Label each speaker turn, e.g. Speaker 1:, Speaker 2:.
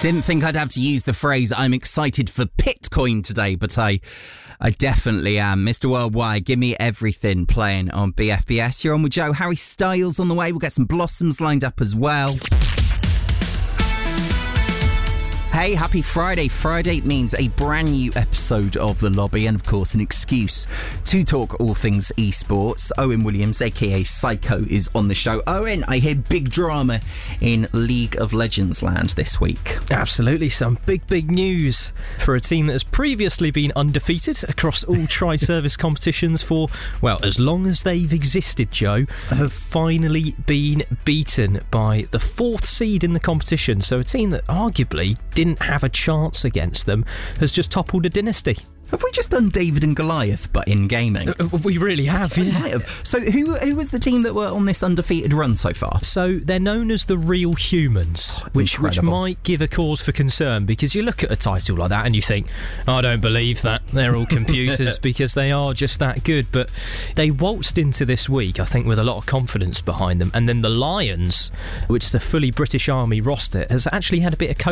Speaker 1: Didn't think I'd have to use the phrase I'm excited for Pitcoin today, but I definitely am. Mr. Worldwide, give me everything playing on BFBS. You're on with Joe. Harry Styles on the way. We'll get some Blossoms lined up as well. Hey, happy Friday. Friday means a brand new episode of The Lobby and, of course, an excuse to talk all things esports. Owen Williams, a.k.a. Psycho, is on the show. Owen, I hear big drama in League of Legends land this week.
Speaker 2: Absolutely, some big news for a team that has previously been undefeated across all tri-service competitions for, well, as long as they've existed, Joe, have finally been beaten by the 4th seed in the competition. So a team that arguably didn't have a chance against them has just toppled a dynasty.
Speaker 1: Have we just done David and Goliath, but in gaming?
Speaker 2: We really have, yeah.
Speaker 1: We might have. So who was the team that were on this undefeated run so far?
Speaker 2: So they're known as the Real Humans, which might give a cause for concern, because you look at a title like that and you think, I don't believe that, they're all computers, because they are just that good. But they waltzed into this week, I think, with a lot of confidence behind them. And then the Lions, which is a fully British Army roster, has actually had a bit of